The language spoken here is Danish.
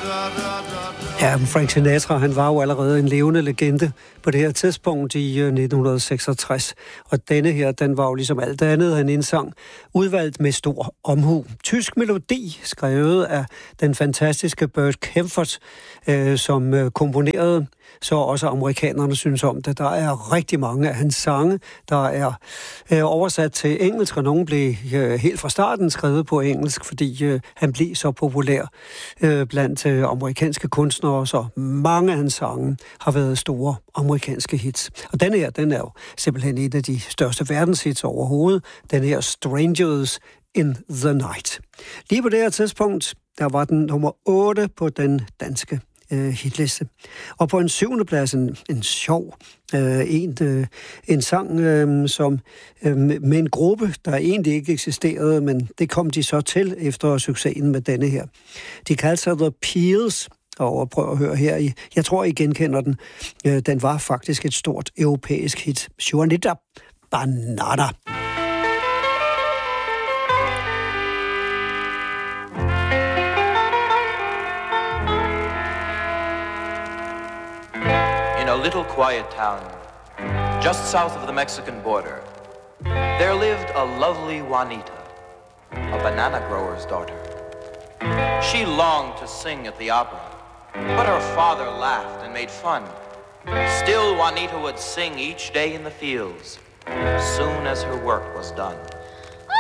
Ja, Frank Sinatra, han var jo allerede en levende legende på det her tidspunkt i 1966. Og denne her, den var jo ligesom alt andet, han indsang, udvalgt med stor omhu. Tysk melodi, skrevet af den fantastiske Bert Kaempfert, som komponerede, så også amerikanerne synes om det. Der er rigtig mange af hans sange, der er oversat til engelsk, og nogle blev helt fra starten skrevet på engelsk, fordi han blev så populær blandt amerikanske kunstnere, så mange af hans sange har været store amerikanske hits. Og den her, den er jo simpelthen et af de største verdenshits overhovedet. Den her Strangers in the Night. Lige på det her tidspunkt, der var den nummer 8 på den danske hitliste. Og på en 7. plads, en sjov en sang, som med en gruppe, der egentlig ikke eksisterede, men det kom de så til efter succesen med denne her. De kaldte sig The Peels, og prøv at høre her. Jeg tror, I genkender den. Den var faktisk et stort europæisk hit. Juanita Banana. A little quiet town, just south of the Mexican border, there lived a lovely Juanita, a banana grower's daughter. She longed to sing at the opera, but her father laughed and made fun. Still, Juanita would sing each day in the fields, soon as her work was done.